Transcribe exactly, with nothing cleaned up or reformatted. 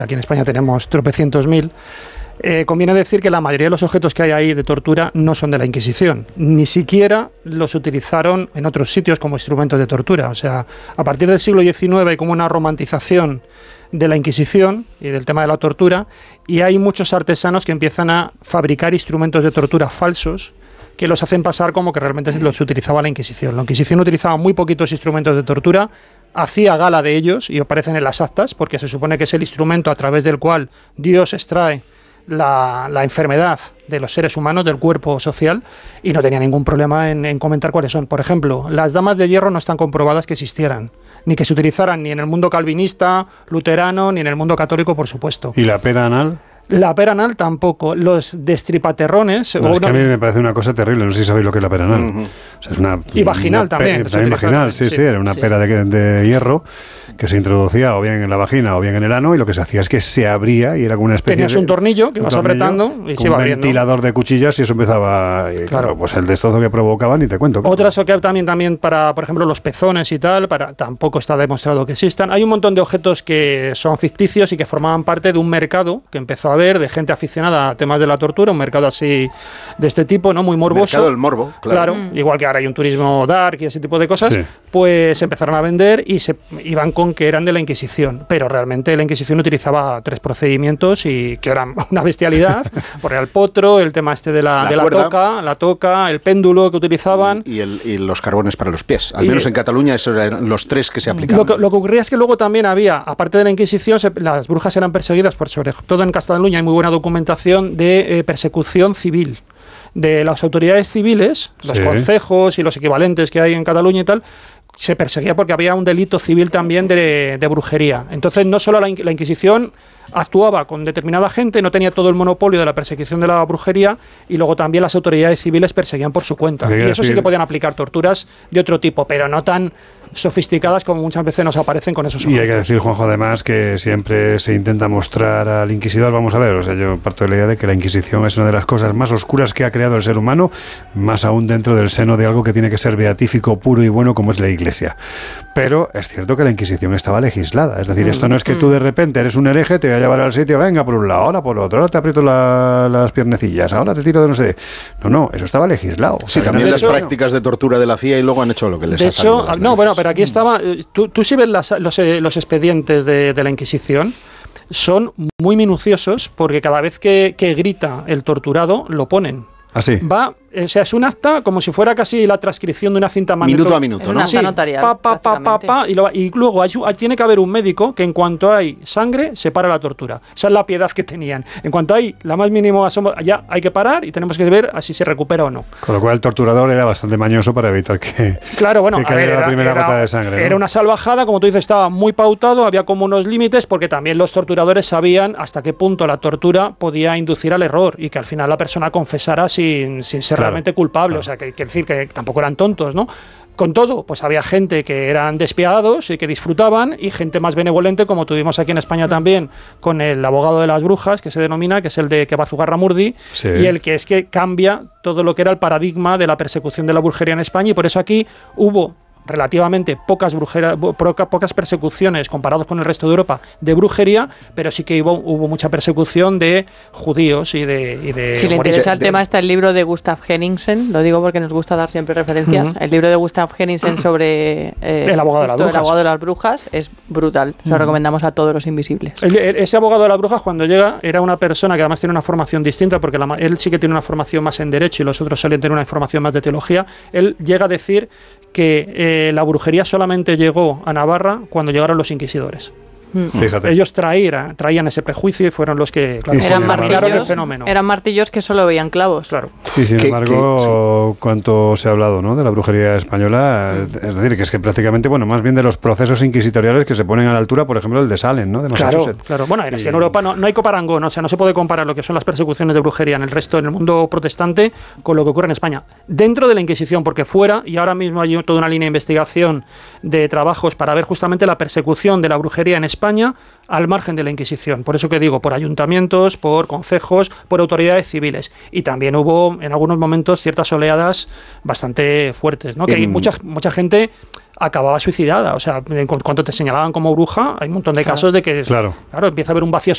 aquí en España tenemos tropecientos mil, eh, conviene decir que la mayoría de los objetos que hay ahí de tortura no son de la Inquisición, ni siquiera los utilizaron en otros sitios como instrumentos de tortura. O sea, a partir del siglo diecinueve hay como una romantización de la Inquisición y del tema de la tortura, y hay muchos artesanos que empiezan a fabricar instrumentos de tortura falsos que los hacen pasar como que realmente los utilizaba la Inquisición. La Inquisición utilizaba muy poquitos instrumentos de tortura, hacía gala de ellos y aparecen en las actas, porque se supone que es el instrumento a través del cual Dios extrae la, la enfermedad de los seres humanos, del cuerpo social, y no tenía ningún problema en, en comentar cuáles son. Por ejemplo, las damas de hierro no están comprobadas que existieran, ni que se utilizaran ni en el mundo calvinista, luterano, ni en el mundo católico, por supuesto. ¿Y la pera anal? La pera anal tampoco. Los destripaterrones... No, es que a mí me parece una cosa terrible. No sé si sabéis lo que es la pera anal. Uh-huh. O sea, es una, y vaginal una también. Pe también vaginal, sí, sí, sí. Era una sí. pera de, de hierro que se introducía o bien en la vagina o bien en el ano, y lo que se hacía es que se abría y era como una especie Tenías de... un tornillo que ibas apretando y se iba un abriendo. ventilador de cuchillas y eso empezaba... Y, claro. claro, pues el destrozo que provocaba ni te cuento. Claro. Otras que también, también para, por ejemplo, los pezones y tal, para tampoco está demostrado que existan. Hay un montón de objetos que son ficticios y que formaban parte de un mercado que empezó a haber de gente aficionada a temas de la tortura, un mercado así de este tipo, ¿no? Muy morboso. Mercado del morbo, claro. Claro, mm. igual que ahora hay un turismo dark y ese tipo de cosas, sí. pues empezaron a vender y se iban con que eran de la Inquisición, pero realmente la Inquisición utilizaba tres procedimientos y que eran una bestialidad, por el potro, el tema este de la, la, de la toca, la toca, el péndulo que utilizaban. Y, y, el, y los carbones para los pies, al y, menos en Cataluña esos eran los tres que se aplicaban. Lo que, lo que ocurría es que luego también había, aparte de la Inquisición, se, las brujas eran perseguidas, por sobre todo en Cataluña hay muy buena documentación de eh, persecución civil de las autoridades civiles, los sí. concejos y los equivalentes que hay en Cataluña y tal. Se perseguía porque había un delito civil también de, de brujería. Entonces no solo la, la Inquisición actuaba con determinada gente, no tenía todo el monopolio de la persecución de la brujería, y luego también las autoridades civiles perseguían por su cuenta. Y eso decir... sí que podían aplicar torturas de otro tipo, pero no tan sofisticadas como muchas veces nos aparecen con esos objetos. Y hay que decir, Juanjo, además, que siempre se intenta mostrar al inquisidor, vamos a ver, o sea, yo parto de la idea de que la Inquisición es una de las cosas más oscuras que ha creado el ser humano, más aún dentro del seno de algo que tiene que ser beatífico, puro y bueno, como es la Iglesia. Pero es cierto que la Inquisición estaba legislada, es decir, esto no es que tú de repente eres un hereje, te voy a llevar al sitio, venga por un lado, ahora por otro, ahora te aprieto la, las piernecillas, ahora te tiro de no sé. No, no, eso estaba legislado. Sí, o sea, también las hecho, prácticas de tortura de la C I A y luego han hecho lo que les de ha salido. De hecho, no, bueno, pero aquí estaba, tú, tú si ves las, los, los expedientes de, de la Inquisición, son muy minuciosos porque cada vez que, que grita el torturado, lo ponen. Así. Va, o sea, es un acta como si fuera casi la transcripción de una cinta magnética. Minuto a minuto, ¿no? ¿no? Es un acta notarial, pa, pa, pa, pa, pa, y, lo, y luego hay, tiene que haber un médico que en cuanto hay sangre, se para la tortura. Esa es la piedad que tenían. En cuanto hay la más mínima asombro, ya hay que parar y tenemos que ver si se recupera o no. Con lo cual el torturador era bastante mañoso para evitar que, claro, bueno, que cayera ver, era, la primera era, gota de sangre, ¿no? Era una salvajada, como tú dices, estaba muy pautado, había como unos límites, porque también los torturadores sabían hasta qué punto la tortura podía inducir al error y que al final la persona confesara sin, sin ser claro, realmente culpable. Claro. O sea, que, que decir que tampoco eran tontos, ¿no? Con todo, pues había gente que eran despiadados y que disfrutaban, y gente más benevolente, como tuvimos aquí en España también, con el abogado de las brujas, que se denomina, que es el de Kebazugarramurdi, sí. y el que es que cambia todo lo que era el paradigma de la persecución de la brujería en España, y por eso aquí hubo relativamente pocas brujeras, poca, pocas persecuciones comparados con el resto de Europa de brujería, pero sí que hubo, hubo mucha persecución de judíos y de... Y de si le interesa el de, tema está el libro de Gustav Henningsen, lo digo porque nos gusta dar siempre referencias, uh-huh. el libro de Gustav Henningsen sobre eh, el, abogado de las brujas. el abogado de las brujas es brutal, se lo uh-huh. recomendamos a todos los invisibles. El, el, ese abogado de las brujas, cuando llega, era una persona que además tiene una formación distinta, porque la, él sí que tiene una formación más en derecho y los otros suelen tener una formación más de teología. Él llega a decir que eh, la brujería solamente llegó a Navarra cuando llegaron los inquisidores. Fíjate. Ellos traían, traían ese prejuicio y fueron los que claro, eran, martillos, el fenómeno. eran martillos que solo veían clavos. Claro. Y sin ¿Qué, embargo, qué, sí. cuánto se ha hablado, ¿no?, de la brujería española, mm. es decir, que es que prácticamente, bueno, más bien de los procesos inquisitoriales que se ponen a la altura, por ejemplo, el de Salem, ¿no?, de Massachusetts. Claro, claro. Bueno, es que en Europa no, no hay coparangón, o sea, no se puede comparar lo que son las persecuciones de brujería en el resto, en el mundo protestante, con lo que ocurre en España. Dentro de la Inquisición, porque fuera, y ahora mismo hay toda una línea de investigación de trabajos para ver justamente la persecución de la brujería en España al margen de la Inquisición. Por eso que digo, por ayuntamientos, por concejos, por autoridades civiles. Y también hubo en algunos momentos ciertas oleadas bastante fuertes, ¿no? Que hay mucha, mucha gente acababa suicidada. O sea, en cuanto te señalaban como bruja, hay un montón de claro. casos de que claro. claro, empieza a haber un vacío